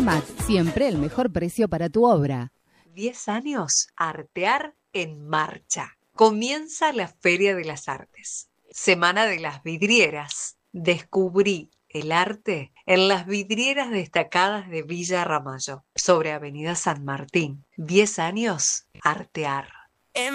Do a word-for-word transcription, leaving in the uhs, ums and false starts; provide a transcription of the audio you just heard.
Armat, siempre el mejor precio para tu obra. diez años, Artear en marcha. Comienza la Feria de las Artes. Semana de las vidrieras. Descubrí el arte en las vidrieras destacadas de Villa Ramallo, sobre Avenida San Martín. diez años, Artear.